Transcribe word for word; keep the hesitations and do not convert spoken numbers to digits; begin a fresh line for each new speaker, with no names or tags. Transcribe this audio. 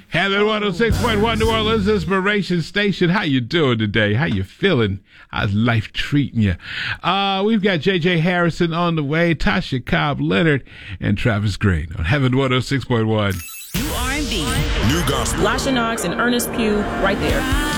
Heaven one oh six point one, New Orleans Inspiration Station. How you doing today? How you feeling? How's life treating you? Uh, we've got J J Harrison on the way, Tasha Cobb Leonard, and Travis Green on Heaven one oh six point one.
New R and B.
New gospel.
Lasha Knox and Ernest Pugh right there.